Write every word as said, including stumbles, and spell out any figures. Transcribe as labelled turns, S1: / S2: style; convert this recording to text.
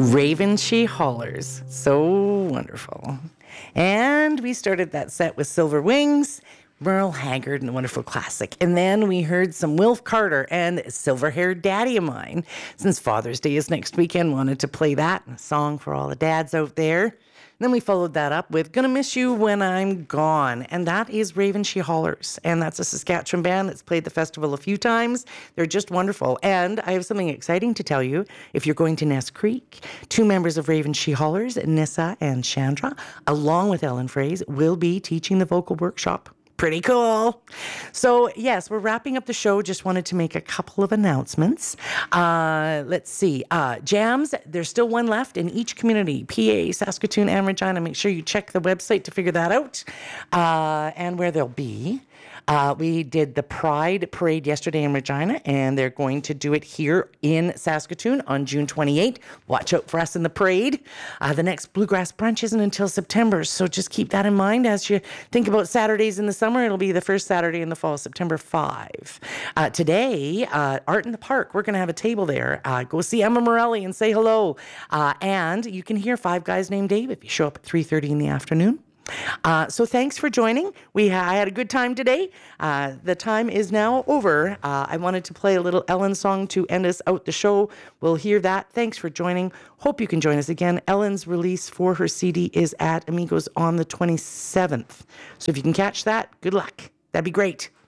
S1: Raven She Hollers. So wonderful. And we started that set with Silver Wings, Merle Haggard, and a wonderful classic. And then we heard some Wilf Carter and Silver Haired Daddy of Mine. Since Father's Day is next weekend, wanted to play that, a song for all the dads out there. And then we followed that up with Gonna Miss You When I'm Gone. And that is Raven She Hollers. And that's a Saskatchewan band that's played the festival a few times. They're just wonderful. And I have something exciting to tell you. If you're going to Ness Creek, two members of Raven She Hollers, Nissa and Chandra, along with Ellen Fraze, will be teaching the vocal workshop. Pretty cool. So, yes, we're wrapping up the show. Just wanted to make a couple of announcements. Uh, let's see. Uh, jams, there's still one left in each community, P A, Saskatoon, and Regina. Make sure you check the website to figure that out uh, and where they'll be. Uh, we did the Pride Parade yesterday in Regina, and they're going to do it here in Saskatoon on June twenty-eighth. Watch out for us in the parade. Uh, the next Bluegrass Brunch isn't until September, so just keep that in mind as you think about Saturdays in the summer. It'll be the first Saturday in the fall, September fifth. Uh, today, uh, Art in the Park, we're going to have a table there. Uh, go see Emma Morelli and say hello. Uh, and you can hear Five Guys Named Dave if you show up at three thirty in the afternoon. Uh, so thanks for joining. We ha- I had a good time today. Uh, the time is now over. Uh, I wanted to play a little Ellen song to end us out the show. We'll hear that. Thanks for joining. Hope you can join us again. Ellen's release for her C D is at Amigos on the twenty-seventh. So if you can catch that, good luck. That'd be great.